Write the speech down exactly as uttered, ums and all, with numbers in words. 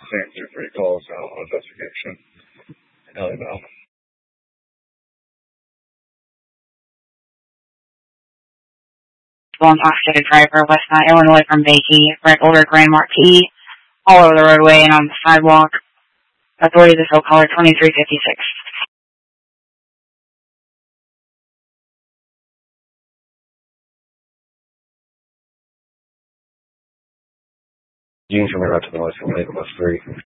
Same two, three calls now on investigation. Hell no. Intoxicated driver, Westmont, Illinois from Bakey, red older Grand Marquis, all over the roadway and on the sidewalk. Authorities is still caller twenty-three fifty-six. Jeans from right to the west, from eight plus three.